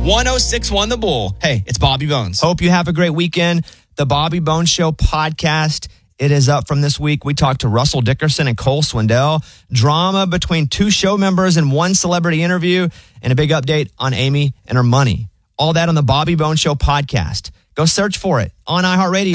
1061 The Bull. Hey, it's Bobby Bones. Hope you have a great weekend. The Bobby Bones Show podcast, it is up from this week. We talked to Russell Dickerson and Cole Swindell. Drama between two show members and one celebrity interview, and a big update on Amy and her money. All that on the Bobby Bones Show podcast. Go search for it on iHeartRadio.